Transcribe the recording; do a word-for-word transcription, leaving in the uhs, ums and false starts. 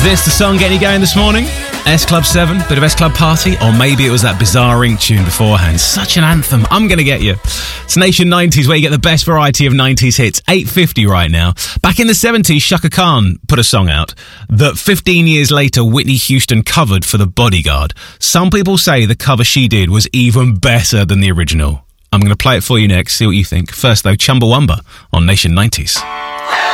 This the song getting you going this morning? S Club seven, bit of S Club Party, or maybe it was that bizarre ring tune beforehand. Such an anthem. I'm going to get you. It's Nation nineties, where you get the best variety of nineties hits. eight fifty right now. Back in the seventies, Shaka Khan put a song out that fifteen years later Whitney Houston covered for The Bodyguard. Some people say the cover she did was even better than the original. I'm going to play it for you next, see what you think. First though, Chumbawamba on Nation nineties.